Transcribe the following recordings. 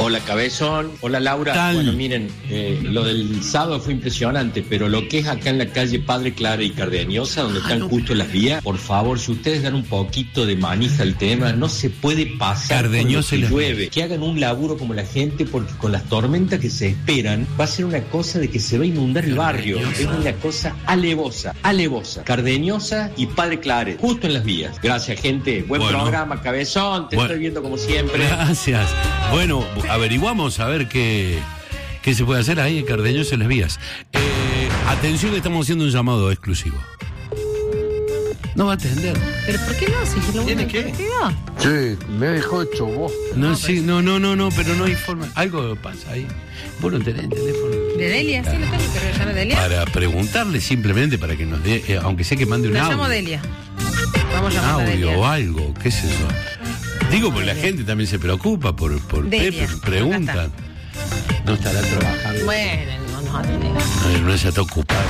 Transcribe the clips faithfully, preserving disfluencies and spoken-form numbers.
Hola Cabezón, hola Laura. Tal. Bueno, miren, eh, lo del sábado fue impresionante, pero lo que es acá en la calle Padre Clara y Cardeñosa, donde están justo las vías, por favor, si ustedes dan un poquito de manija al tema, no se puede pasar Cardeñosa con lo y que las llueve. vías. Que hagan un laburo como la gente, porque con las tormentas que se esperan, va a ser una cosa de que se va a inundar el barrio. Es una cosa alevosa, alevosa. Cardeñosa y Padre Claret, justo en las vías. Gracias, gente. Buen Bueno. programa, Cabezón. Te Bueno. estoy viendo como siempre. Gracias. Bueno, averiguamos a ver qué, qué se puede hacer ahí en Cardeñosa en las vías. Eh, atención, que estamos haciendo un llamado exclusivo. No va a atender. ¿Pero por qué no? Si lo ¿Tiene único qué? que quedó. Sí, me dejó hecho vos. No, sí, no, no, no, no, pero no hay forma. Algo pasa ahí. Vos no tenés el teléfono. ¿De Delia? Sí, lo tengo, pero llame Delia. Para preguntarle simplemente para que nos dé, eh, aunque sea que mande un La audio. llamo Delia. Vamos Un a llamar a audio Delia. o algo, qué es eso. Digo, porque la gente también se preocupa por, por Delia, Pepe, preguntan. No estará trabajando. Bueno, no nos atendemos. No, no se está ocupado.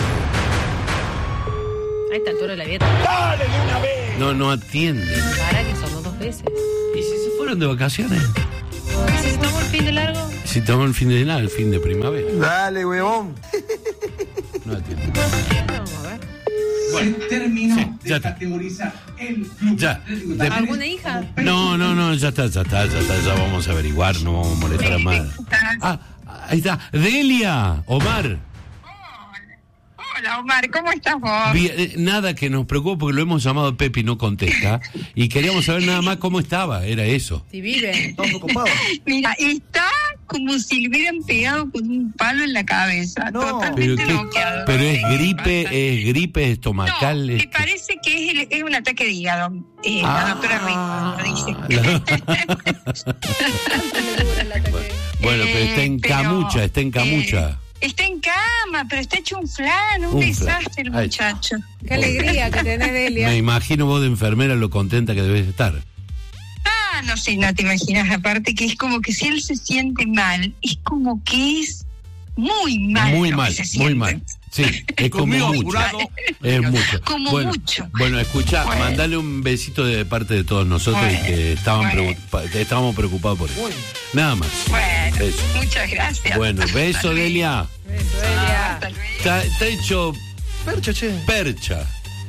A esta altura de la vida. No, no atiende. Para que somos dos veces. ¿Y si se fueron de vacaciones? ¿Y si se tomó el fin de largo? Si tomó el fin de nada, el fin de primavera. Dale, huevón. No atiende. Vamos a ver. Bueno, Se terminó sí, de ya está. categorizar el club. Ya. De- ¿Alguna hija? No, no, no, ya está, ya está, ya está, ya vamos a averiguar, no vamos a molestar a más. Ah, ahí está. Delia, Omar. Hola Omar, ¿cómo estás vos? Bien, eh, nada que nos preocupe porque lo hemos llamado a Pepe y no contesta. Y queríamos saber nada más cómo estaba, era eso. Si vive. Estamos ocupados. Mira, está como si le hubieran pegado con un palo en la cabeza. No. Pero, Totalmente qué- noqueado. pero es Sí, gripe, bastante. es gripe estomacal. No, es- me parece que es, el- es un ataque de hígado. Eh, Ah, la doctora Rico lo dice. Bueno, pero está en Eh, pero, camucha, está en camucha. eh, está en cama, pero está hecho un flan, un, Un flan. desastre el Ahí. muchacho. Qué alegría que tenés, Delia. Me imagino vos de enfermera lo contenta que debes estar. Ah, no sé, no te imaginas, aparte que es como que si él se siente mal, es como que es muy mal. Muy lo que mal, se muy siente. mal. Sí, es como Conmigo mucho. jurado. Es mucho. Como bueno, mucho. Bueno, escucha, Bueno. mandale un besito de parte de todos nosotros y Bueno, que estaban bueno. preocupa- que estábamos preocupados por eso. Nada más. Bueno, Beso. muchas gracias. Bueno, Hasta beso, luego. Delia. Beso, Delia. Hasta luego. Está, está hecho Percha, che. percha.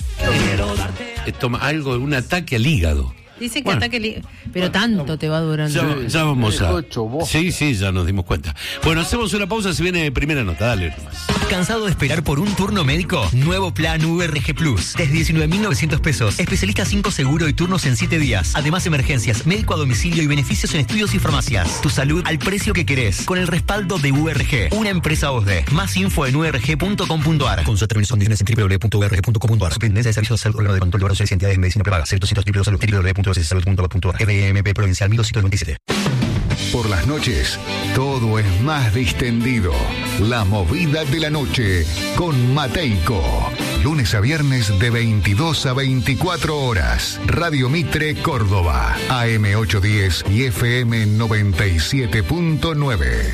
Estoma algo, un ataque al hígado. Dice que Bueno. ataque li- pero tanto te va durando. Ya, ya vamos me a. dejó hecho vos. Sí, sí, ya nos dimos cuenta. Bueno, hacemos una pausa, se viene primera nota, dale nomás. ¿Cansado de esperar por un turno médico? Nuevo plan U R G Plus. Desde diecinueve mil novecientos pesos. Especialista cinco seguro y turnos en siete días. Además, emergencias, médico a domicilio y beneficios en estudios y farmacias. Tu salud al precio que querés. Con el respaldo de U R G. Una empresa O S D E. Más info en u r g punto com punto a r. Consulta términos y condiciones en w w w punto u r g punto com punto a r. Superintendencia de Servicios de Salud, Órgano de Control de Valores y Entidades de Medicina Prepaga. cero doscientos triple salud. w w w punto u r g salud punto gov punto a r. R M P Provincial mil doscientos noventa y siete. Por las noches, todo es más distendido. La movida de la noche con Mateico. Lunes a viernes de veintidós a veinticuatro horas. Radio Mitre, Córdoba. A M ochocientos diez y F M noventa y siete punto nueve.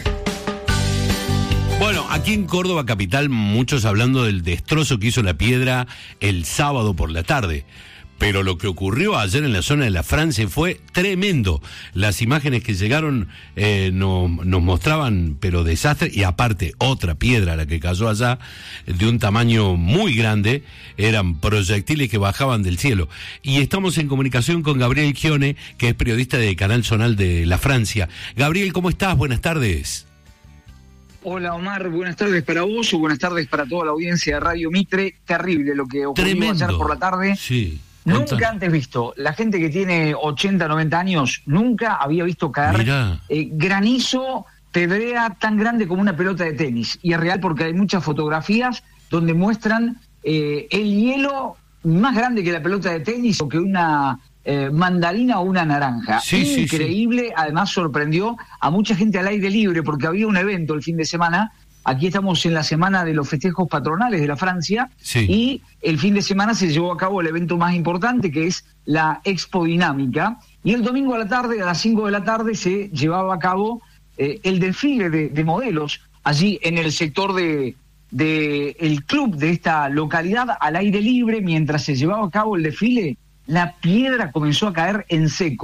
Bueno, aquí en Córdoba capital, muchos hablando del destrozo que hizo la piedra el sábado por la tarde. Pero lo que ocurrió ayer en la zona de la Francia fue tremendo. Las imágenes que llegaron eh, nos, nos mostraban, pero desastre, y aparte otra piedra, la que cayó allá, de un tamaño muy grande, eran proyectiles que bajaban del cielo. Y estamos en comunicación con Gabriel Chione, que es periodista de Canal Zonal de la Francia. Gabriel, ¿cómo estás? Buenas tardes. Hola Omar, buenas tardes para vos o buenas tardes para toda la audiencia de Radio Mitre. Terrible lo que ocurrió Tremendo. ayer por la tarde. Sí. Nunca Contá. antes visto. La gente que tiene ochenta, noventa años nunca había visto caer Mirá. eh, granizo, pedrea tan grande como una pelota de tenis. Y es real porque hay muchas fotografías donde muestran eh, el hielo más grande que la pelota de tenis o que una eh, mandarina o una naranja. Sí, sí, Increíble, además sorprendió a mucha gente al aire libre porque había un evento el fin de semana. Aquí estamos en la semana de los festejos patronales de la Francia Sí. y el fin de semana se llevó a cabo el evento más importante que es la Expo Dinámica y el domingo a la tarde, a las cinco de la tarde, se llevaba a cabo eh, el desfile de, de modelos allí en el sector de, de el club de esta localidad al aire libre. Mientras se llevaba a cabo el desfile, la piedra comenzó a caer en seco.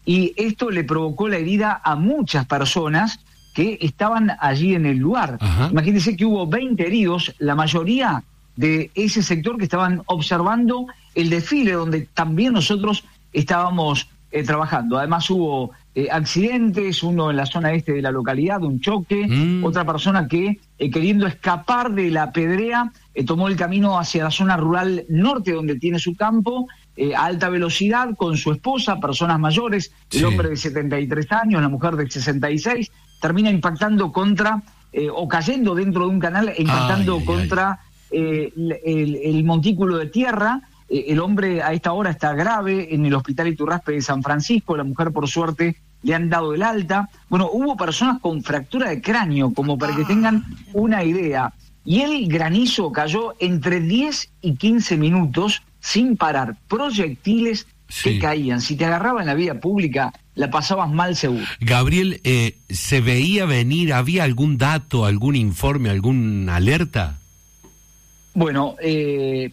y esto le provocó la herida a muchas personas que estaban allí en el lugar. Ajá. Imagínense que hubo veinte heridos, la mayoría de ese sector que estaban observando el desfile, donde también nosotros estábamos eh, trabajando. Además hubo eh, accidentes, uno en la zona este de la localidad, un choque, Mm. otra persona que eh, queriendo escapar de la pedrea eh, tomó el camino hacia la zona rural norte, donde tiene su campo, eh, a alta velocidad con su esposa, personas mayores, el Sí. hombre de setenta y tres años, la mujer de sesenta y seis, termina impactando contra, eh, o cayendo dentro de un canal, e impactando Ay, ay, contra eh, el, el montículo de tierra. Eh, el hombre a esta hora está grave en el hospital Iturraspe de San Francisco, la mujer por suerte le han dado el alta. Bueno, hubo personas con fractura de cráneo, como para que tengan una idea. Y el granizo cayó entre diez y quince minutos sin parar, proyectiles Sí. que caían. Si te agarraba en la vía pública, la pasabas mal seguro. Gabriel, eh, ¿se veía venir? ¿Había algún dato, algún informe, alguna alerta? Bueno, eh,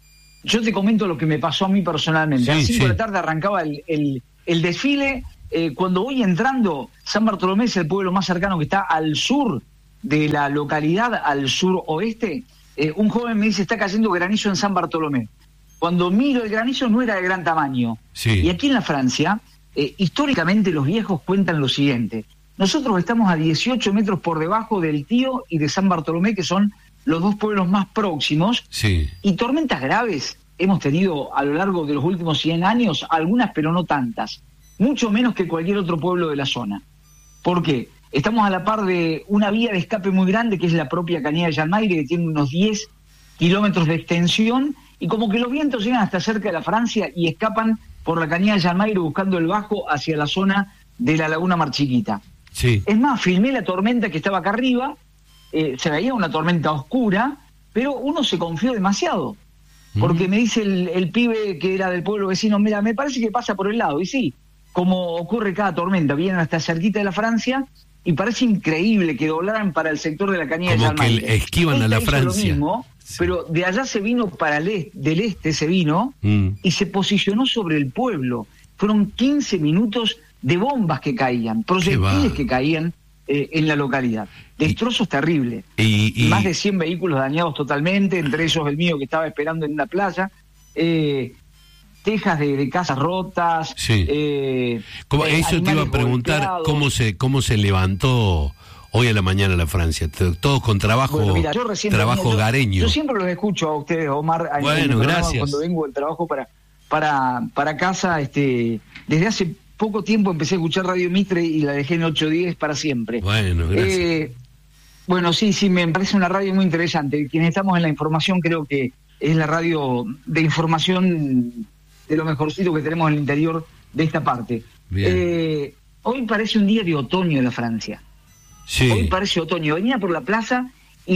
yo te comento lo que me pasó a mí personalmente. Sí, a las cinco sí. de la tarde arrancaba el, el, el desfile. Eh, cuando voy entrando, San Bartolomé es el pueblo más cercano que está al sur de la localidad, al sur oeste. Eh, un joven me dice, está cayendo granizo en San Bartolomé. Cuando miro el granizo no era de gran tamaño. Sí. Y aquí en la Francia, eh, históricamente los viejos cuentan lo siguiente. Nosotros estamos a dieciocho metros por debajo del Tío y de San Bartolomé, que son los dos pueblos más próximos. Sí. Y tormentas graves hemos tenido a lo largo de los últimos cien años, algunas pero no tantas, mucho menos que cualquier otro pueblo de la zona. ¿Por qué? Estamos a la par de una vía de escape muy grande, que es la propia Cañada de Jalmaire, que tiene unos diez kilómetros de extensión, y como que los vientos llegan hasta cerca de la Francia y escapan por la Cañada de Jalmaire buscando el bajo hacia la zona de la Laguna Mar Chiquita. Sí. Es más, filmé la tormenta que estaba acá arriba, eh, se veía una tormenta oscura, pero uno se confió demasiado, porque me dice el, el pibe que era del pueblo vecino, mira, me parece que pasa por el lado, y sí, como ocurre cada tormenta, vienen hasta cerquita de la Francia, y parece increíble que doblaran para el sector de la Cañada de Como que Jalmaire. esquivan a Esta la hizo Francia. Lo mismo, Sí. pero de allá se vino para el este, del este se vino, Mm. y se posicionó sobre el pueblo. Fueron quince minutos de bombas que caían, proyectiles bárbaro. que caían eh, en la localidad. Destrozos terribles. Y, y- Más de cien vehículos dañados totalmente, entre ellos el mío que estaba esperando en una playa. Eh, tejas de, de casas rotas. Sí. eh, ¿Cómo- eh, eso te iba a animales preguntar, golpeados. ¿cómo se, cómo se levantó hoy a la mañana la Francia? T- Todos con trabajo, Bueno, mira, yo recién trabajo venía, yo- gareño. Yo siempre los escucho a ustedes, Omar, en- Bueno, en el programa gracias. cuando vengo del trabajo para, para, para casa. Este, desde hace poco tiempo empecé a escuchar Radio Mitre y la dejé en ocho diez para siempre. Bueno, gracias. Eh, bueno, sí, sí, me parece una radio muy interesante. Quienes estamos en la información creo que es la radio de información de lo mejorcito que tenemos en el interior de esta parte. Bien. Eh, hoy parece un día de otoño en la Francia. Sí. Hoy parece otoño. Venía por la plaza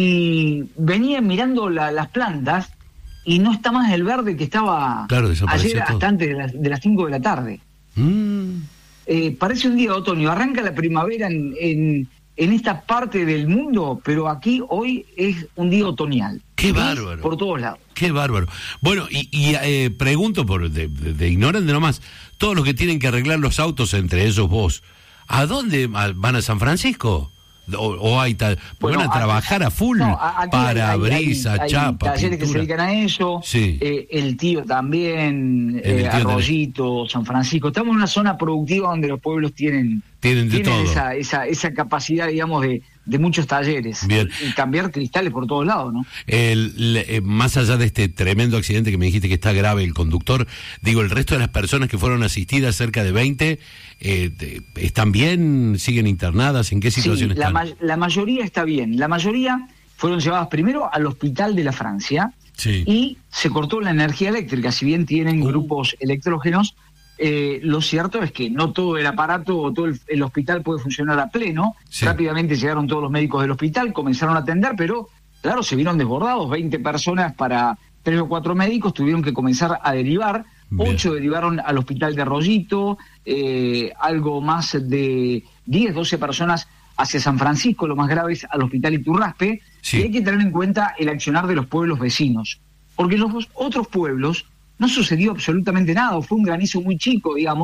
y venía mirando la- las plantas y no está más el verde que estaba Claro, desapareció ayer todo. hasta antes de las, de las cinco de la tarde. Mm. Eh, parece un día de otoño. Arranca la primavera en, en, en esta parte del mundo, pero aquí hoy es un día otoñal. Qué Es bárbaro. Por todos lados. Qué bárbaro. Bueno, y, y, eh, pregunto por de, de, de ignorante nomás, todos los que tienen que arreglar los autos, entre ellos vos, ¿a dónde ¿A- van a San Francisco? ¿O, o hay tal, Bueno, van a a- trabajar a full? No, a- aquí para hay- hay- brisa, hay- hay chapa, talleres que se pintura. dedican a eso. Sí. Eh, el tío también, El eh, tío también. Arroyito, San Francisco. Estamos en una zona productiva donde los pueblos tienen, Tienen de todo. esa, esa, esa capacidad, digamos, de, de muchos talleres. Bien. Y cambiar cristales por todos lados, ¿no? El, le- eh, más allá de este tremendo accidente que me dijiste que está grave el conductor, digo, el resto de las personas que fueron asistidas, cerca de veinte, eh, de- ¿están bien? ¿Siguen internadas? ¿En qué situación Sí, la, están? ma- la mayoría está bien. La mayoría fueron llevadas primero al hospital de la Francia Sí. y se cortó la energía eléctrica. Si bien tienen Uh. grupos electrógenos, eh, lo cierto es que no todo el aparato o todo el, el hospital puede funcionar a pleno. Sí. Rápidamente llegaron todos los médicos del hospital, comenzaron a atender, pero claro, se vieron desbordados. veinte personas para tres o cuatro médicos tuvieron que comenzar a derivar. Bien. Ocho derivaron al hospital de Arroyito, eh, algo más de diez, doce personas hacia San Francisco, lo más grave es al hospital Iturraspe. Sí. Y hay que tener en cuenta el accionar de los pueblos vecinos, porque en los otros pueblos no sucedió absolutamente nada, fue un granizo muy chico, digamos,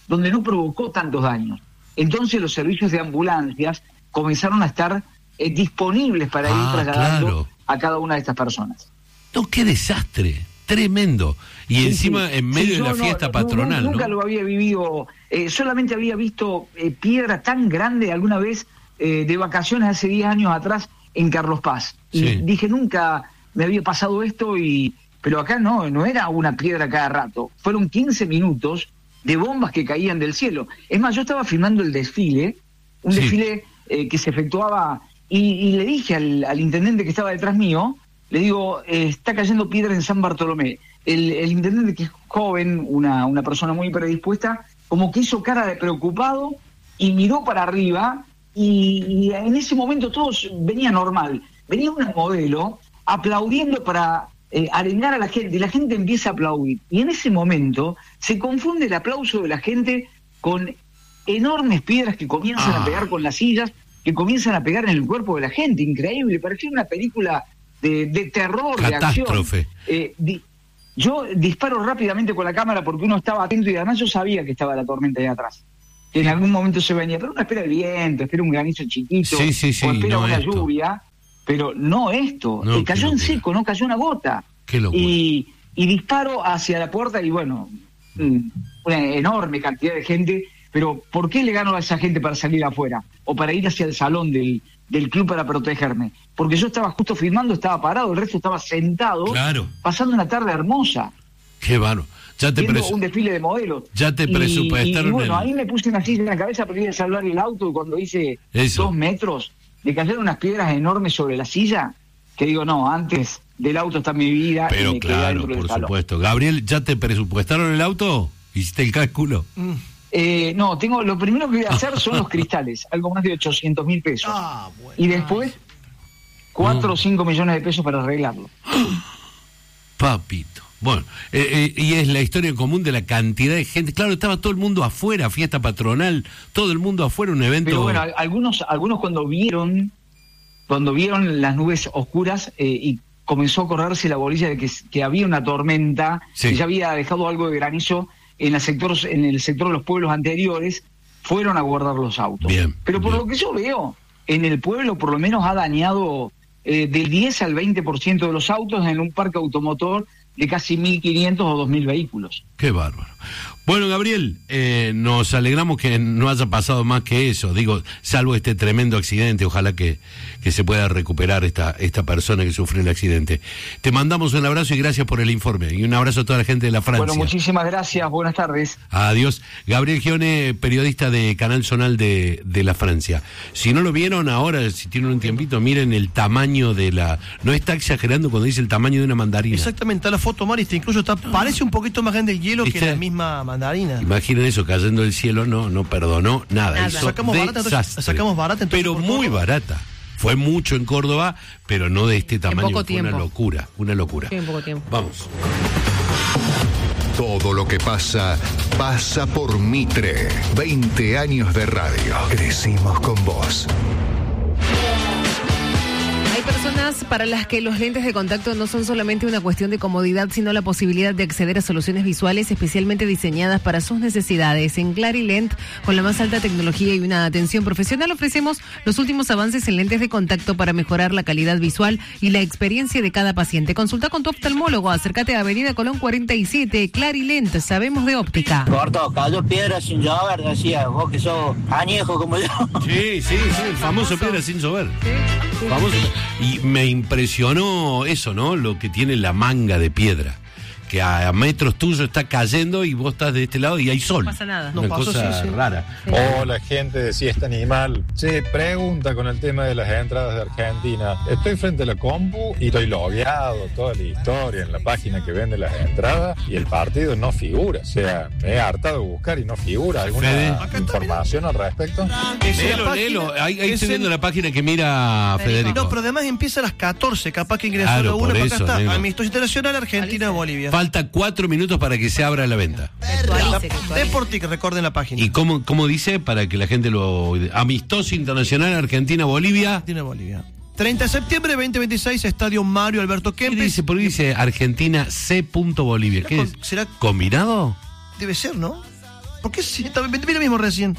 donde no provocó tantos daños. Entonces los servicios de ambulancias comenzaron a estar eh, disponibles para ir Ah, trasladando claro. a cada una de estas personas. No, qué desastre, tremendo. Y Sí, encima sí. en medio Sí, de yo la no- fiesta no- patronal, no, ¿no? Nunca lo había vivido, eh, solamente había visto eh, piedra tan grande alguna vez eh, de vacaciones hace diez años atrás en Carlos Paz. Y Sí. dije, nunca me había pasado esto, y pero acá no, no era una piedra cada rato. Fueron quince minutos de bombas que caían del cielo. Es más, yo estaba filmando el desfile, un Sí. desfile eh, que se efectuaba, y, y le dije al, al intendente que estaba detrás mío, le digo, eh, está cayendo piedra en San Bartolomé. El, el intendente, que es joven, una, una persona muy predispuesta, como que hizo cara de preocupado y miró para arriba, y, y en ese momento todo venía normal. Venía una modelo aplaudiendo para eh, arengar a la gente, y la gente empieza a aplaudir. Y en ese momento se confunde el aplauso de la gente con enormes piedras que comienzan Ah. a pegar con las sillas, que comienzan a pegar en el cuerpo de la gente. Increíble, parecía una película de, de terror, de acción. Catástrofe. Eh, di- yo disparo rápidamente con la cámara porque uno estaba atento, y además yo sabía que estaba la tormenta ahí atrás, que en algún momento se venía, pero uno espera el viento, espera un granizo chiquito, Sí, sí, sí, o espera no una esto. lluvia, pero no esto. No, Eh, qué cayó en locura. seco, no cayó una gota. Qué locura. Y, y disparo hacia la puerta, y bueno, mm, una enorme cantidad de gente. Pero ¿por qué le gano a esa gente para salir afuera? O para ir hacia el salón del, del club para protegerme. Porque yo estaba justo filmando, estaba parado, el resto estaba sentado, Claro. pasando una tarde hermosa, Qué bárbaro. Ya te viendo presu- un desfile de modelos. Ya te Y- presupuestaron Y, y bueno, el- ahí me puse una silla en la cabeza, aprendí a salvar el auto, y cuando hice Eso. dos metros, le cayeron unas piedras enormes sobre la silla, que digo, no, antes del auto está mi vida, y Pero me quedé claro, dentro del por salón. supuesto. Gabriel, ¿ya te presupuestaron el auto? ¿Hiciste el cálculo? Eh, no, tengo, lo primero que voy a hacer son los cristales, algo más de ochocientos mil pesos. Ah, bueno. Y después, cuatro o cinco millones de pesos para arreglarlo. Papito. Bueno, eh, eh, y es la historia común de la cantidad de gente. Claro, estaba todo el mundo afuera, fiesta patronal, todo el mundo afuera, un evento. Pero bueno, al- algunos, algunos cuando vieron, cuando vieron las nubes oscuras eh, y comenzó a correrse la bolilla de que, que había una tormenta, Sí. que ya había dejado algo de granizo en, la sector, en el sector de los pueblos anteriores, fueron a guardar los autos. Bien, Pero por bien. lo que yo veo, en el pueblo por lo menos ha dañado eh, del diez al veinte por ciento de los autos en un parque automotor de casi mil quinientos o dos mil vehículos. Qué bárbaro. Bueno, Gabriel, eh, nos alegramos que no haya pasado más que eso, digo, salvo este tremendo accidente, ojalá que, que se pueda recuperar esta, esta persona que sufrió el accidente. Te mandamos un abrazo y gracias por el informe, y un abrazo a toda la gente de la Francia. Bueno, muchísimas gracias, buenas tardes. Adiós. Gabriel Gione, periodista de Canal Zonal de, de la Francia. Si no lo vieron ahora, si tienen un tiempito, miren el tamaño de la... No está exagerando cuando dice el tamaño de una mandarina. Exactamente, está la foto, Marista, incluso está, parece un poquito más grande el hielo ¿Viste? que la misma mandarina. Imaginen eso, cayendo del cielo, no, no perdonó nada. Nada. Hizo Sacamos barata, entonces, desastre. sacamos barata, entonces, pero por muy favor. barata. Fue mucho en Córdoba, pero no de este tamaño. poco Fue una tiempo. locura, una locura. Sí, en poco tiempo. Vamos. Todo lo que pasa, pasa por Mitre. veinte años de radio. Crecimos con vos. Hay personas para las que los lentes de contacto no son solamente una cuestión de comodidad, sino la posibilidad de acceder a soluciones visuales especialmente diseñadas para sus necesidades. En Clarilent, con la más alta tecnología y una atención profesional, ofrecemos los últimos avances en lentes de contacto para mejorar la calidad visual y la experiencia de cada paciente. Consulta con tu oftalmólogo. Acércate a Avenida Colón cuarenta y siete. Clarilent, sabemos de óptica. Corto, cayó piedra sin llover, decía, vos que sos añejo como yo. Sí, sí, sí, el famoso piedra sin llover. Famoso. Y me impresionó eso, ¿no? Lo que tiene la manga de piedra. Que a metros tuyo está cayendo y vos estás de este lado y hay sol. No pasa nada. Una No pasó, cosa sí, sí. rara. Hola gente de Siesta Animal. Che, pregunta con el tema de las entradas de Argentina. Estoy frente a la compu y estoy logueado, toda la historia en la página que vende las entradas y el partido no figura. O sea, me he hartado de buscar y no figura. ¿Alguna Fede. información al respecto? Es Léelo, la léelo. página- Ahí, ahí es estoy en- viendo la página que mira Federico. No, pero además empieza a las catorce, capaz que ingresó Claro, la una, por pero acá eso, está. negro. Amistoso Internacional, Argentina, Bolivia. Falta cuatro minutos para que se abra la venta. Actualice, que actualice. Deportic, recuerden la página. ¿Y cómo, cómo dice? Para que la gente lo... Amistoso Internacional Argentina-Bolivia. Argentina, Bolivia. treinta de septiembre veinte veintiséis, Estadio Mario Alberto ¿Qué Kempes. dice? ¿Por qué dice Argentina C. Bolivia? ¿Qué es? ¿Será- ¿Combinado? Debe ser, ¿no? ¿Por qué sí? Mira mismo recién.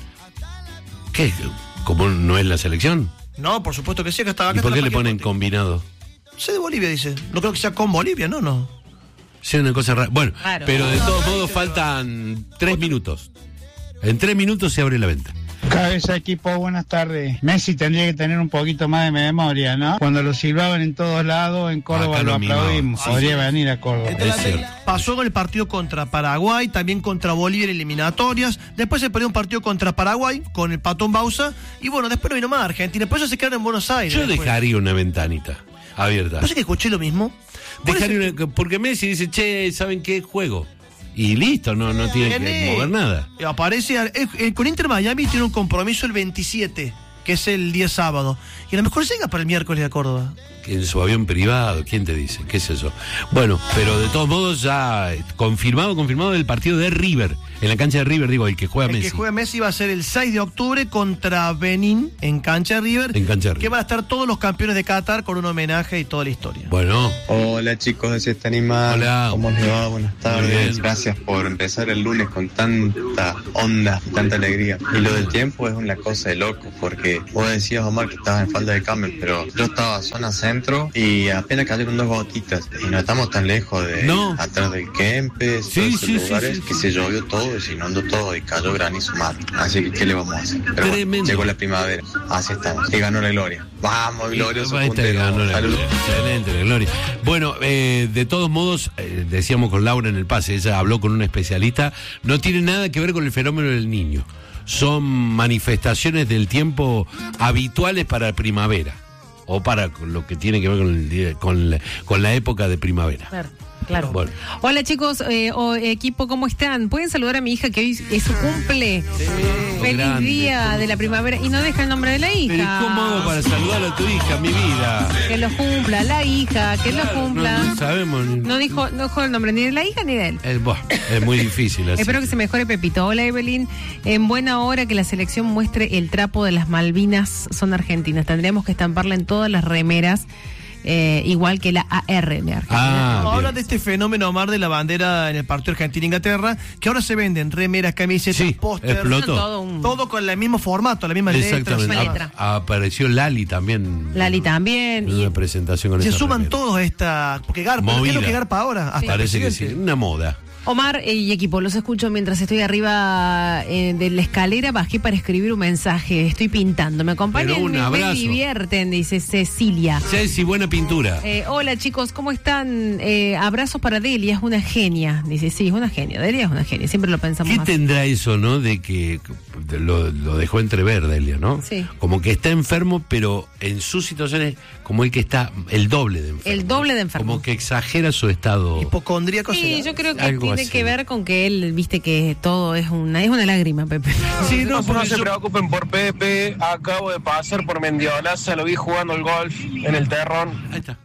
¿Qué? ¿Cómo no es la selección? No, por supuesto que sí, acá estaba. Acá ¿Y por está qué la le ponen página. combinado? Sé de Bolivia, dice. No creo que sea con Bolivia, no, no. Sí, una cosa rara. Bueno, Claro. pero de todos modos faltan tres minutos. En tres minutos se abre la venta. Cabeza equipo, buenas tardes. Messi tendría que tener un poquito más de memoria, ¿no? Cuando lo silbaban en todos lados, en Córdoba Acá lo lo mimaban. aplaudimos. Sí, Podría sí. venir a Córdoba. Entonces, Es cierto. pasó con el partido contra Paraguay, también contra Bolivia en eliminatorias. Después se perdió un partido contra Paraguay con el Patón Bausa. Y bueno, después no vino más Argentina. Después ellos se quedaron en Buenos Aires. Yo después. dejaría una ventanita abierta. ¿Pasa que escuché lo mismo? Dejaría una- porque Messi dice, che, ¿saben qué? Juego. Y listo, no, no tiene que Tiene- mover nada. Aparece eh, eh, con Inter Miami tiene un compromiso el veintisiete, que es el día sábado. Y a lo mejor llega para el miércoles a Córdoba. En su avión privado, ¿quién te dice? ¿Qué es eso? Bueno, pero de todos modos ya eh, confirmado, confirmado el partido de River. En la cancha de River, digo, el que juega El Messi. que juega Messi va a ser el seis de octubre contra Benín en cancha de River. En cancha de Que River. van a estar todos los campeones de Qatar con un homenaje y toda la historia. Bueno, Hola chicos de Siesta Animal, Hola. ¿cómo les va? Buenas Muy tardes, bien. gracias por empezar el lunes con tanta onda y tanta alegría. Y lo del tiempo es una cosa de loco, porque vos decías, Omar, que estabas en falda de cambio, pero yo estaba zona centro y apenas cayeron dos gotitas, y no estamos tan lejos de No. atrás del Kempes, Sí, todos esos sí, sí, lugares, sí. que se llovió todo y se inundó todo y cayó granizo mal. Así que, ¿qué le vamos a hacer? Pero bueno, Tremendo. llegó la primavera, así estamos, y ganó la gloria. Vamos, glorioso Ahí está, puntero. ganó la Saludos. gloria. Excelente, la gloria. Bueno, eh, de todos modos, eh, decíamos con Laura en el pase, ella habló con un especialista, no tiene nada que ver con el fenómeno del niño. Son manifestaciones del tiempo habituales para la primavera, o para lo que tiene que ver con, el día- con, la, con la época de primavera. Claro. Claro. Bueno. Hola chicos, eh, o, equipo, ¿cómo están? ¿Pueden saludar a mi hija que hoy es su cumple? Feliz grande. día de la primavera. Y no deja el nombre de la Pero hija. ¿cómo hago para saludar a tu hija, mi vida? Que lo cumpla, la hija, que lo cumpla. No, no sabemos. ni- No dijo, no dijo el nombre ni de la hija ni de él. Es, buah, es muy difícil así. Espero que se mejore Pepito. Hola Evelyn, en buena hora que la selección muestre el trapo de las Malvinas son argentinas. Tendríamos que estamparla en todas las remeras, eh, igual que la A R de Argentina. Ah, Habla bien. de este fenómeno, Omar, de la bandera en el partido Argentina-Inglaterra, que ahora se venden remeras, camisetas, Sí, póster, explotó. Todo un- todo con el mismo formato, la misma letra. Exactamente. misma letra. A- apareció Lali también. Lali también. En Y- una presentación con Se esa suman remera. todos a esta. Porque Garpa, ¿qué es Movida. lo que Garpa ahora? Hasta el Parece que sí, presidente. una moda. Omar eh, y equipo, los escucho mientras estoy arriba eh, de la escalera, bajé para escribir un mensaje, estoy pintando, me acompañan, Pero un me, me abrazo. divierten, dice Cecilia. Ceci, buena pintura. Eh, hola chicos, ¿cómo están? Eh, abrazos para Delia, es una genia. Dice, sí, es una genia, Delia es una genia, siempre lo pensamos ¿Qué así. tendrá eso, no? De que lo, lo dejó entrever, Delia, ¿no? Sí. Como que está enfermo, pero en sus situaciones, como el que está el doble de enfermo. El doble de enfermo. Como que exagera su estado. Hipocondríaco. Sí, será. yo creo que Algo tiene así. que ver con que él, viste que todo es una, es una lágrima, Pepe. Sí, no, No, porque se yo- preocupen por Pepe. Acabo de pasar por Mendiolaza, lo vi jugando al golf en el Terrón. Ahí está.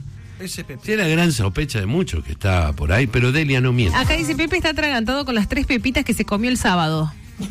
Ese Pepe. Sí, la gran sospecha de muchos que está por ahí, pero Delia no miente. Acá dice, Pepe está atragantado con las tres pepitas que se comió el sábado.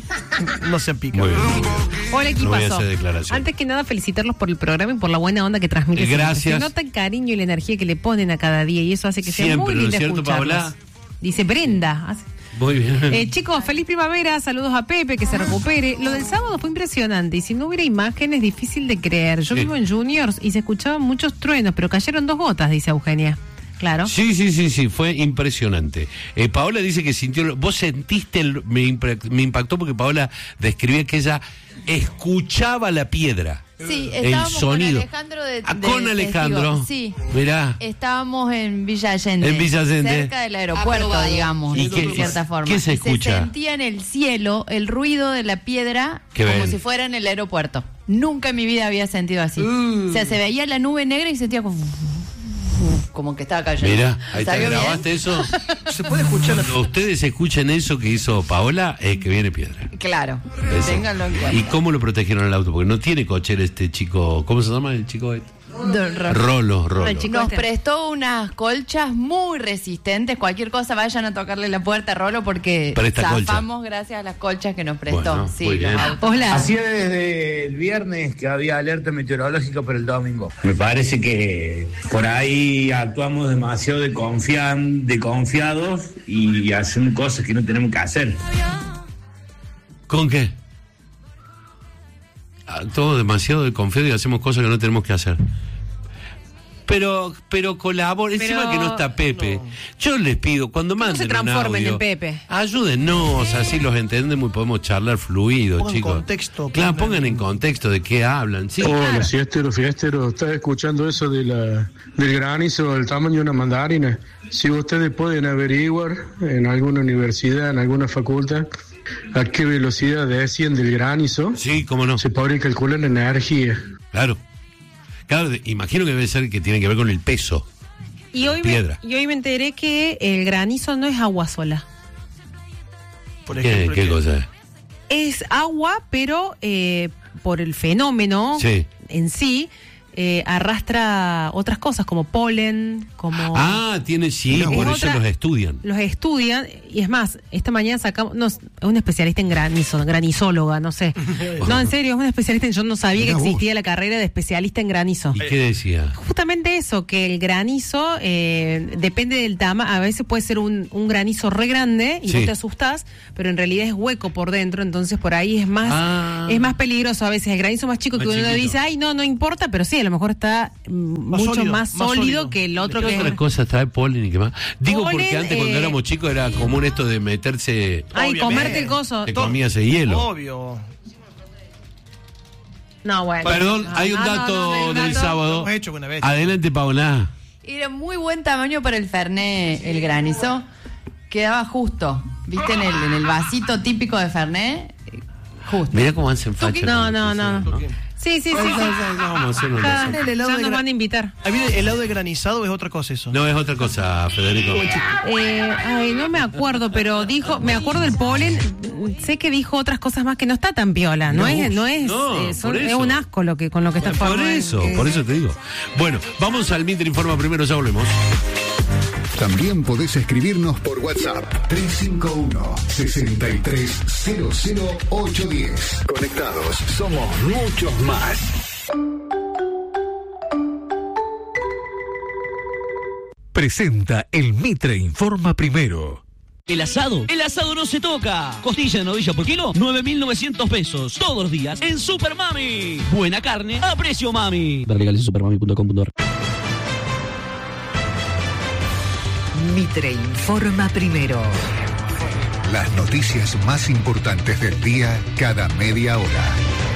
No se pica. Muy bien. Hola, No voy a equipazo. hacer declaración. Antes que nada, felicitarlos por el programa y por la buena onda que transmiten. Eh, gracias. Se nota el cariño y la energía que le ponen a cada día y eso hace que sea Siempre, muy ¿no es lindo cierto, escucharlos. Paola? Dice Brenda. Hace- Muy bien. Eh, chicos, feliz primavera, saludos a Pepe, que se recupere. Lo del sábado fue impresionante y si no hubiera imágenes, difícil de creer. Yo Sí. vivo en Juniors y se escuchaban muchos truenos, pero cayeron dos gotas, dice Eugenia. Claro. Sí, sí, sí, sí, fue impresionante. Eh, Paola dice que sintió, vos sentiste, el- me, impre- me impactó porque Paola describía que ella escuchaba la piedra. Sí, el estábamos sonido. con Alejandro de, Ah, de con Alejandro. testigo. Sí. Mirá. Estábamos en Villa Allende. En Villa Allende. Cerca del aeropuerto, Aprobado. digamos, ¿Y de qué- cierta forma. qué se Y escucha? sentía en el cielo el ruido de la piedra Qué como bien. si fuera en el aeropuerto. Nunca en mi vida había sentido así. Uh. O sea, se veía la nube negra y sentía como, como que estaba cayendo. Mirá, ahí te ¿Salió bien? grabaste eso. Se puede escuchar. Cuando ustedes escuchen eso que hizo Paola, es que viene piedra. Claro. Eso. Ténganlo en cuenta. ¿Y cómo lo protegieron el auto? Porque no tiene cochera este chico. ¿Cómo se llama el chico? este? Do- ro- Rolo, Rolo. El chico Nos este. prestó unas colchas muy resistentes. Cualquier cosa vayan a tocarle la puerta a Rolo porque Presta colcha. zafamos gracias a las colchas que nos prestó. Bueno, sí, muy bien. los autos. Hola. Así es desde el viernes que había alerta meteorológica para el domingo. Me parece que por ahí actuamos demasiado de, confian, de confiados y hacemos cosas que no tenemos que hacer. ¿Con qué? Ah, todo demasiado desconfiado y hacemos cosas que no tenemos que hacer. Pero, pero colabora, encima que no está Pepe. No. Yo les pido, cuando manden se transformen un audio, en Pepe. Ayúdennos, así los entendemos y podemos charlar fluido, pongan chicos. Contexto, claro, pongan en contexto de qué hablan. Sí, Hola, claro. siestero, fiestero, ¿estás escuchando eso de la, del granizo, del tamaño de una mandarina? Si ustedes pueden averiguar en alguna universidad, en alguna facultad, a qué velocidad desciende el granizo, sí, cómo no, se podría calcular la energía. Claro. Claro, imagino que debe ser que tiene que ver con el peso. Y hoy, piedra. Me, y hoy me enteré que el granizo no es agua sola. Por ejemplo, ¿Qué, qué cosa es? Es agua, pero eh, por el fenómeno sí. en sí, eh, arrastra otras cosas como polen, como... Ah, tiene, sí, es por otra, eso los estudian. Los estudian, y es más, esta mañana sacamos, no, es un especialista en granizo, granizóloga, no sé. No, en serio, es un especialista, yo no sabía Mira que existía vos. La carrera de especialista en granizo. ¿Y qué decía? Justamente eso, que el granizo eh, depende del tamaño, a veces puede ser un, un granizo re grande y sí. vos te asustás, pero en realidad es hueco por dentro, entonces por ahí es más, ah. es más peligroso a veces. El granizo más chico más que uno chiquito. Dice, ay, no, no importa, pero sí, a lo mejor está más mucho sólido, más, sólido más sólido que el otro. ¿Qué que otra es... cosa trae polen y qué más? Digo, polen, porque antes eh... cuando éramos chicos era común esto de meterse... Ay, obviamente. Comerte el coso. Te comías el hielo. Obvio. No, bueno. Perdón, no, hay un no, dato no, no, no, del dato. sábado. Hecho una vez. Adelante, Paola. Era muy buen tamaño para el Fernet, el granizo. Quedaba justo, ¿viste? En el, en el vasito típico de Fernet. Justo. Mirá cómo hacen facha. No, no, no. no. Sí, sí, sí. sí. No, vamos a hacer una ah, el helado ya nos van a invitar. A mí el helado de granizado es otra cosa eso. No, es otra cosa, Federico. Eh, ay, no me acuerdo, pero dijo, me acuerdo del polen, sé que dijo otras cosas más que no está tan piola, no, no es, no es, no, eh, son, es un asco lo que con lo que está por formado. Por eso, eh. por eso te digo. Bueno, vamos al Mitre Informa primero, ya volvemos. También podés escribirnos por WhatsApp tres cinco uno, seis tres cero cero ocho uno cero. Conectados, somos muchos más. Presenta el Mitre Informa primero. El asado, el asado no se toca. Costilla de novilla por kilo, nueve mil novecientos pesos. Todos los días en Super Mami. Buena carne a precio mami. Ver legales en supermami punto com punto a r. Mitre Informa primero. Las noticias más importantes del día cada media hora.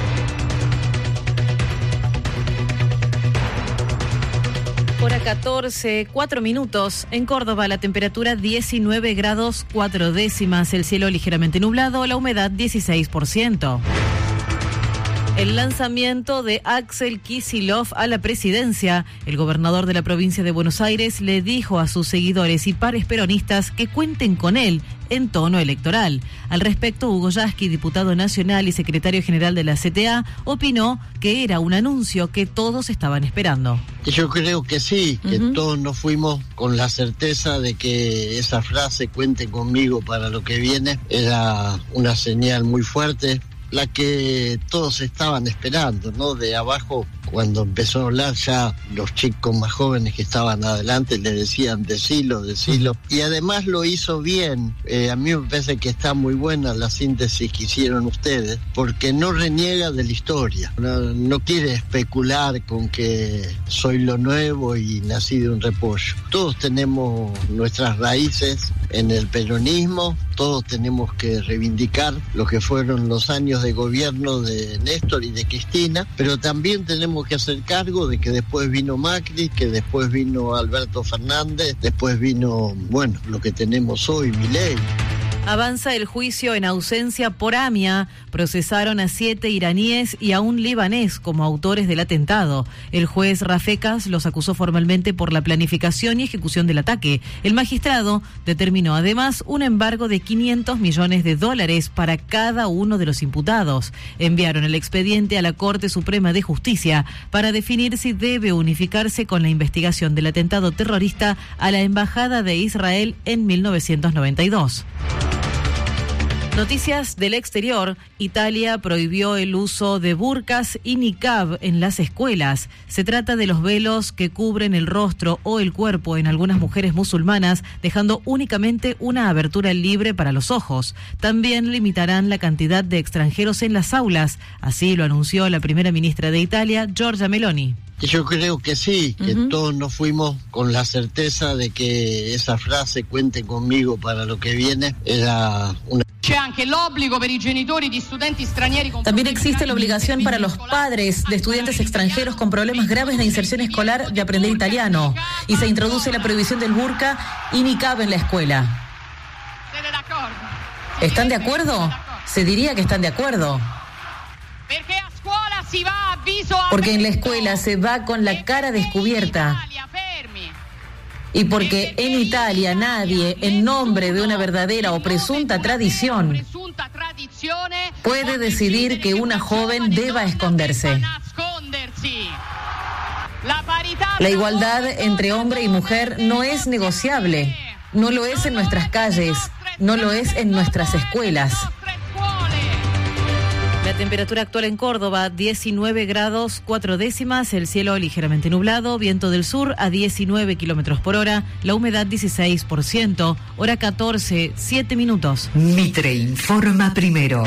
Hora catorce, cuatro minutos. En Córdoba la temperatura diecinueve grados cuatro décimas. El cielo ligeramente nublado, la humedad dieciséis por ciento. El lanzamiento de Axel Kicillof a la presidencia. El gobernador de la provincia de Buenos Aires le dijo a sus seguidores y pares peronistas que cuenten con él en tono electoral. Al respecto, Hugo Yasky, diputado nacional y secretario general de la C T A, opinó que era un anuncio que todos estaban esperando. Yo creo que sí, que uh-huh. todos nos fuimos con la certeza de que esa frase, cuenten conmigo para lo que viene, era una señal muy fuerte, la que todos estaban esperando, ¿no? De abajo, cuando empezó a hablar, ya los chicos más jóvenes que estaban adelante le decían, decilo, decilo. Y además lo hizo bien. Eh, a mí me parece que está muy buena la síntesis que hicieron ustedes, porque no reniega de la historia. No, no quiere especular con que soy lo nuevo y nací de un repollo. Todos tenemos nuestras raíces en el peronismo, todos tenemos que reivindicar lo que fueron los años de gobierno de Néstor y de Cristina, pero también tenemos que hacer cargo de que después vino Macri, que después vino Alberto Fernández, después vino, bueno, lo que tenemos hoy, Milei. Avanza el juicio en ausencia por AMIA. Procesaron a siete iraníes y a un libanés como autores del atentado. El juez Rafecas los acusó formalmente por la planificación y ejecución del ataque. El magistrado determinó además un embargo de quinientos millones de dólares para cada uno de los imputados. Enviaron el expediente a la Corte Suprema de Justicia para definir si debe unificarse con la investigación del atentado terrorista a la Embajada de Israel en mil novecientos noventa y dos. Noticias del exterior. Italia prohibió el uso de burkas y niqab en las escuelas. Se trata de los velos que cubren el rostro o el cuerpo en algunas mujeres musulmanas, dejando únicamente una abertura libre para los ojos. También limitarán la cantidad de extranjeros en las aulas. Así lo anunció la primera ministra de Italia, Giorgia Meloni. Yo creo que sí, que uh-huh. todos nos fuimos con la certeza de que esa frase, cuente conmigo para lo que viene, era una... También existe la obligación para los padres de estudiantes extranjeros con problemas graves de inserción escolar de aprender italiano, y se introduce la prohibición del burka y niqab en la escuela. ¿Están de acuerdo? Se diría que están de acuerdo. Porque en la escuela se va con la cara descubierta. Y porque en Italia nadie, en nombre de una verdadera o presunta tradición, puede decidir que una joven deba esconderse. La igualdad entre hombre y mujer no es negociable. No lo es en nuestras calles, no lo es en nuestras escuelas. La temperatura actual en Córdoba, diecinueve grados cuatro décimas, el cielo ligeramente nublado, viento del sur a diecinueve kilómetros por hora, la humedad dieciséis por ciento, hora catorce, siete minutos. Mitre informa primero.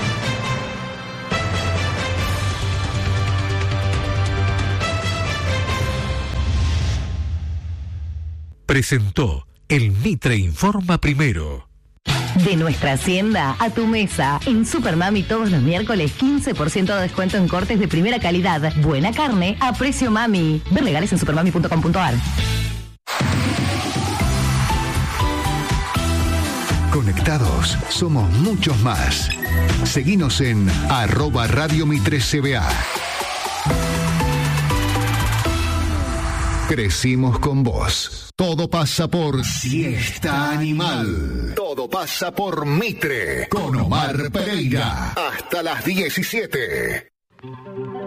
Presentó el Mitre informa primero. De nuestra hacienda a tu mesa. En Supermami todos los miércoles quince por ciento de descuento en cortes de primera calidad. Buena carne a precio mami. Ver legales en supermami punto com punto a r. Conectados somos muchos más. Seguinos en arroba Radio Mitre C B A. Crecimos con vos. Todo pasa por Siesta Animal. Todo pasa por Mitre. Con Omar Pereira. Hasta las diecisiete.